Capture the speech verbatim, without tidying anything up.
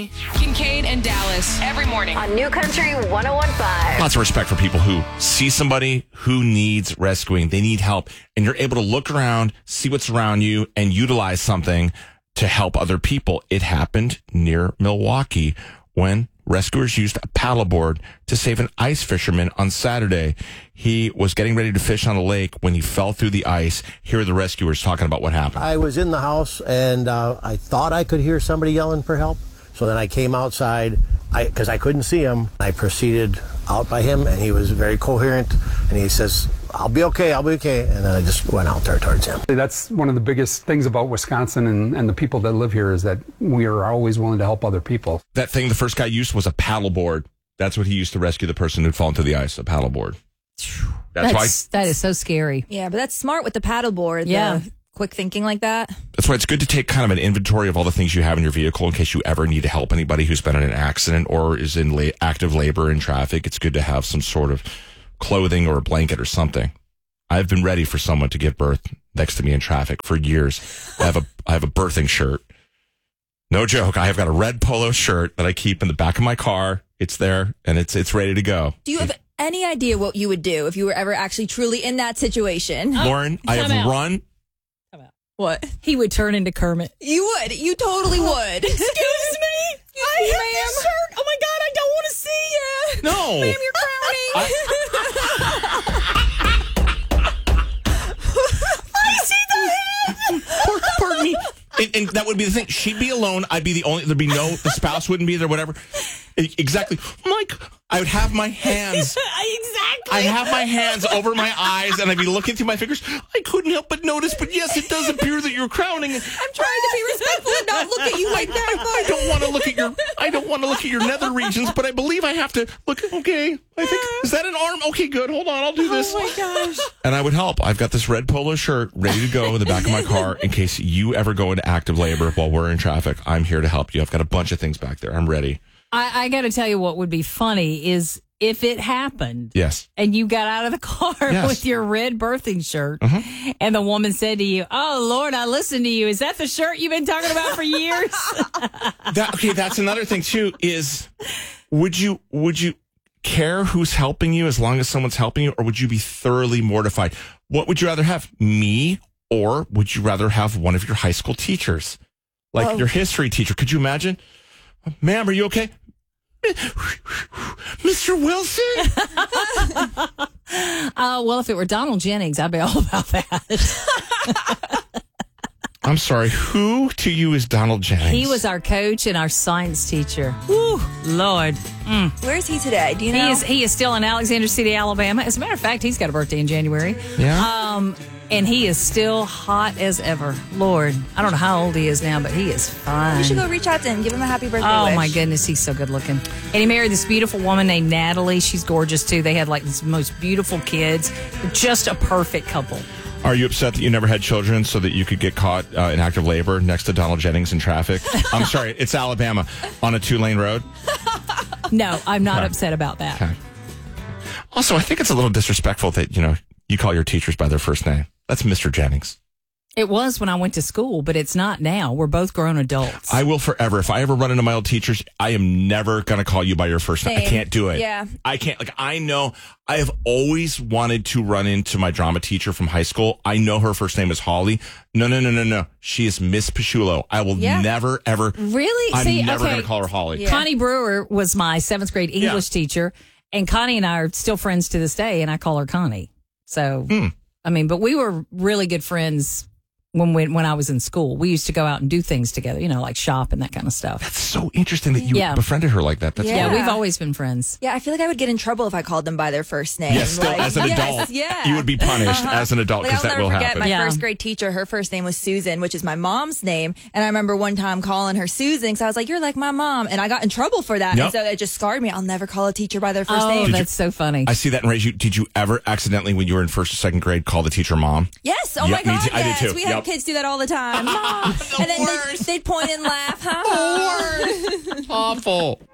Kincaid and Dallas every morning on New Country one oh one point five. Lots of respect for people who see somebody who needs rescuing. They need help, and you're able to look around, see what's around you, and utilize something to help other people. It happened near Milwaukee when rescuers used a paddleboard to save an ice fisherman on Saturday. He was getting ready to fish on a lake when he fell through the ice. Here are the rescuers talking about what happened. I was in the house, and uh, I thought I could hear somebody yelling for help. So then I came outside because I, I couldn't see him. I proceeded out by him, and he was very coherent. And he says, I'll be okay, I'll be okay. And then I just went out there towards him. That's one of the biggest things about Wisconsin and, and the people that live here is that we are always willing to help other people. That thing the first guy used was a paddleboard. That's what he used to rescue the person who'd fallen to the ice, a paddleboard. That's, that's why that is so scary. Yeah, but that's smart with the paddleboard. Yeah. The quick thinking like that. That's why it's good to take kind of an inventory of all the things you have in your vehicle in case you ever need to help anybody who's been in an accident or is in la- active labor in traffic. It's good to have some sort of clothing or a blanket or something. I've been ready for someone to give birth next to me in traffic for years. I have a I have a birthing shirt. No joke. I have got a red polo shirt that I keep in the back of my car. It's there and it's it's ready to go. Do you have any idea what you would do if you were ever actually truly in that situation? Lauren, I have out. run. What? He would turn into Kermit. You would. You totally would. Excuse me. I me, have ma'am. this shirt. Oh my God, I don't want to see you. No. Ma'am, you're frowning. I see the head. Pardon, pardon me. And, and that would be the thing. She'd be alone. I'd be the only. There'd be no. The spouse wouldn't be there. Whatever. Exactly. Mike, I would have my hands. Exactly. I have my hands over my eyes, and I'd be looking through my fingers. I couldn't help but notice, but yes, it does appear that you're crowning. I'm trying to be respectful and not look at you like that. I don't want to look at your. I don't want to look at your nether regions, but I believe I have to look. Okay, I think is that an arm? Okay, good. Hold on, I'll do this. Oh my gosh. And I would help. I've got this red polo shirt ready to go in the back of my car in case you ever go into active labor while we're in traffic. I'm here to help you. I've got a bunch of things back there. I'm ready. I, I got to tell you what would be funny is if it happened. Yes. And you got out of the car Yes. with your red birthing shirt, Uh-huh. and the woman said to you, "Oh Lord, I listened to you. Is that the shirt you've been talking about for years?" That, okay, that's another thing too. Is would you would you care who's helping you as long as someone's helping you, or would you be thoroughly mortified? What would you rather have, me, or would you rather have one of your high school teachers, like Oh. your history teacher? Could you imagine? Ma'am, are you okay? Mister Wilson? uh, well, if it were Donald Jennings, I'd be all about that. I'm sorry, who to you is Donald Jennings? He was our coach and our science teacher. Whew, Lord. Mm. Where is he today? Do you He know? is he is still in Alexander City, Alabama. As a matter of fact, he's got a birthday in January. Yeah. Um, and he is still hot as ever. Lord, I don't know how old he is now, but he is fine. You should go reach out to him. Give him a happy birthday Oh wish. my goodness, he's so good looking. And he married this beautiful woman named Natalie. She's gorgeous too. They had like these most beautiful kids. Just a perfect couple. Are you upset that you never had children so that you could get caught uh, in active labor next to Donald Jennings in traffic? I'm sorry, it's Alabama on a two-lane road. No, I'm not Okay. upset about that. Okay. Also, I think it's a little disrespectful that, you know, you call your teachers by their first name. That's Mister Jennings. It was when I went to school, but it's not now. We're both grown adults. I will forever. If I ever run into my old teachers, I am never going to call you by your first name. I Same. can't do it. Yeah. I can't. Like, I know I have always wanted to run into my drama teacher from high school. I know her first name is Holly. No, no, no, no, no. She is Miss Pichulo. I will Yeah. never, ever. Really? I'm See, never okay. going to call her Holly. Yeah. Connie Brewer was my seventh grade English teacher, and Connie and I are still friends to this day, and I call her Connie. So, Hmm. I mean, but we were really good friends when we, when I was in school. We used to go out and do things together, you know, like shop and that kind of stuff. That's so interesting that you Yeah. befriended her like that. That's Yeah, Yeah. we've always been friends. Yeah, I feel like I would get in trouble if I called them by their first name. Yes, still Like, as an yes, adult, yeah. you would be punished as an adult Like, because I'll that never will forget happen. my Yeah. first grade teacher. Her first name was Susan, which is my mom's name. And I remember one time calling her Susan because I was like, "You're like my mom," and I got in trouble for that. Yep. And so it just scarred me. I'll never call a teacher by their first Oh, name. that's so funny. I see that and raise you. Did you ever accidentally, when you were in first or second grade, call the teacher mom? Yes. Oh Yep, my me God. too. I did Yes. too. We Yep. had kids do that all the time. Mom. The And then worst. they'd, they'd point and laugh. Ha ha. Awful.